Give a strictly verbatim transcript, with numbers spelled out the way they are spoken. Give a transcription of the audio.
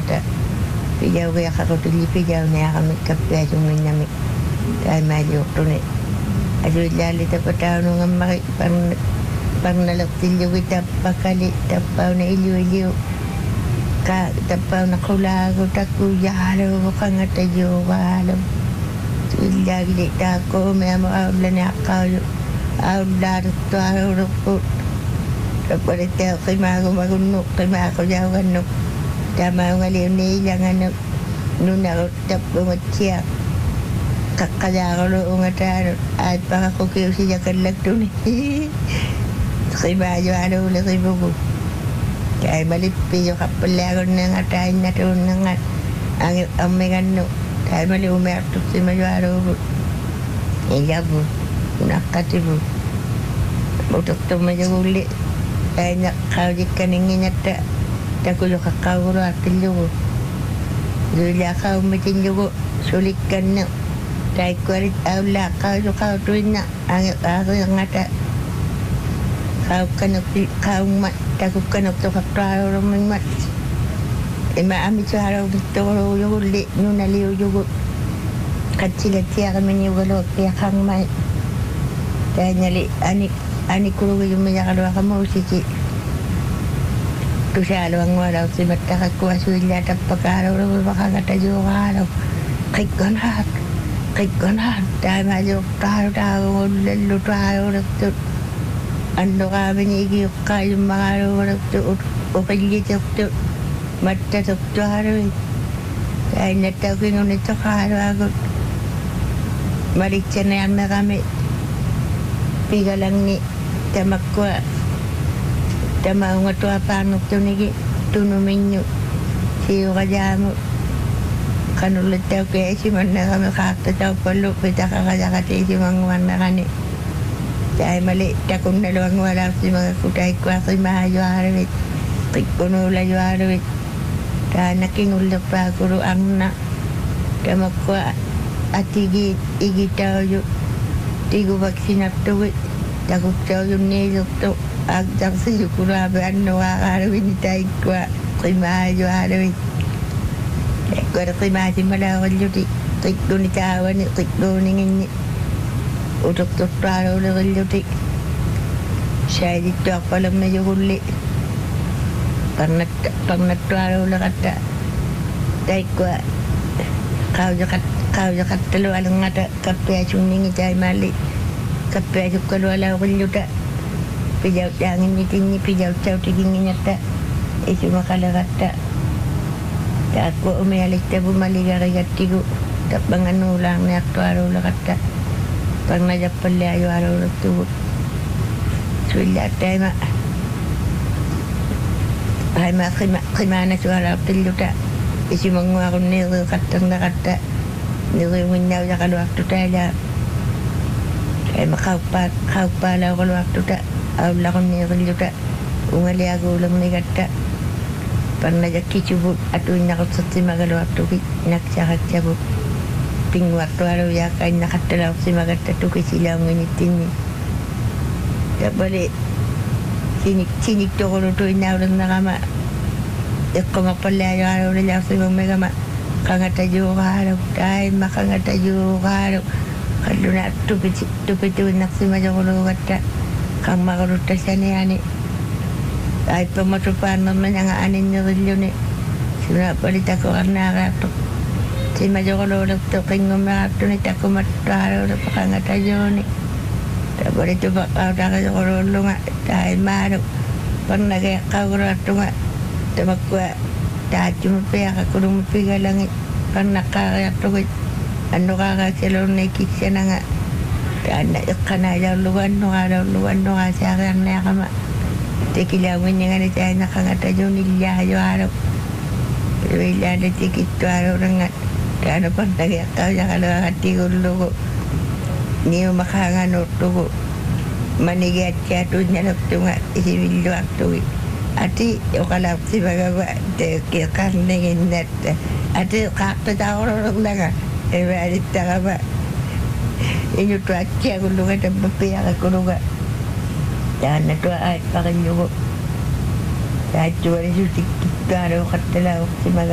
ngata pijaw kaya kakutuli pijaw niya kami kapya sungin nami kaya mayo tuni aso lali tapataw nung maki pang pang nalaktilyo kita pakali tapaw na ilyo-ilyo ka tapaw na kulago takuyalo kangatayo walo lagi di tako may mo awla ni akaw awla to awla po tapos ito kay mago magunok kay mago jawan no tama ngali ni jangan nuna tapo matya kakaya ko lo ngata at pa ko kiyo siya kalak dun kay mayo ano ulit kay bugo kaya malipi yung kapalagon ng atayin na doon ng at ang amigan no kaya mali umerto si mayo ano iya po nakati po utok to mayo uli kaya nakawdik ka ningin at tako yung kakawuro at tilugo lula ka umitin yugo sulit ka na kaya kwalit awla ka yung kawtuin na ang ako yung ata kau kanok kau mat takut kanok tu kakao ramai mat ema ami cara betul yo le nuna liu yo kecil kecil kami ni galo pia kang mai tanya li ani ani kuru yo me kalau kamu siji tu salo ngwala si mata ka asu ila tapakaro ro baka kata yo halo kikon hat kikon hat dai ma yo ta ta le lu ta yo ando kami ni iki kayo mga orang tu upagili tu tu mata tu tu haru kaya nata ko nung nito haru ako malikya na yan na kami piga lang ni tamakwa tamaw nga tu apanok tu nigi tunumin nyo siyo kaya mo kanulit tayo kaya si man na kami kakta tayo palo pita kakayakati si mangwan na kani dahil mali takong dalawang wala si mga kutay ko ako'y mahayo harawit kikuno layo harawit dahil nakingulap pa ako ang na kamak ko at igi igi tao yun tigo vaksinap to it takot tao yun nilok to agdang sa yung kurabe ano harawit ni tayo ko ako'y mahayo harawit kaya ako'y mahayo malawal yun kikuno ni kawan kikuno ni ngini utok tok taro le geloti saya dito ako lang medyo huli pag nat pag natwaro la kata dai ko kau jakat kau jakat telu alang ngata kape chuning jai mali kape juk kalau ala geluta pijau jangin ni tingi pijau cau tingin nyata itu makala kata tak ko umialik tabu mali gara gatigo tak bangan ulang ni atwaro la kata pag najapal le ayo araw nagtubo suila tayo ma ay ma kimana su harap tiluta isi mga akong nilo katang nakata nilo yung minyaw na kaluwakto tayo ay makaupa kaupa lang kaluwakto ta awla kong nilo tiluta ungali ako ulang ni kata pag najakitsubot ato yung nakasat si magaluwakto naksakatsyabot ping waktu araw yakay nakatalaw si magatato kasi lang nginitin ni tapos sinik sinik to ko luto inawlang nakama iko mapalayo araw na lang si mga megama kangatayo ka araw tayo makangatayo ka araw kalo na tupituin na si majakulo kata kang makaruta siya ni ani ay pamatupan naman ang anin niya rin yun eh sinapalit ako karena rato si majo ko lolo to kingom na to ni tako mataro na pakangata yoni tapos ito ba kauta ka ko lolo nga dahil maro pag nagkakawra to nga tamakwa tacho mo pa ka kulong piga lang pag nakakaya to ano kakasilo na ikisya na nga dahil na ikanaya luwan no nga luwan no nga siya kaya na kama tikilawin niya nga na siya nakangata yoni liyayo araw pero ilan na tikito araw na nga kaya pag nagkakaw niya ka lang hati ko lugo niyo makangano lugo manigat siya to niya nagto nga isimilo akto ati yung kalap si magawa kaya karningin nat ati kakto ta ako lang lang e maalit ta ka ba inyo to at siya kulungan ang papiya ka kulungan dahil na to ay pakanyo ko dahil tuwa rin yung tiktik ka rin katalaw si magawa